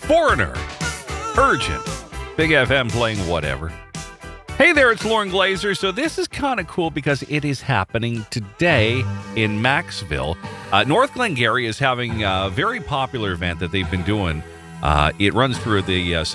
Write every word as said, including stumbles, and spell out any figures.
Foreigner. Urgent. Big F M playing whatever. Hey there, it's Lauren Glazer. So this is kind of cool because it is happening today in Maxville. Uh, North Glengarry is having a very popular event that they've been doing. Uh, it runs through the uh,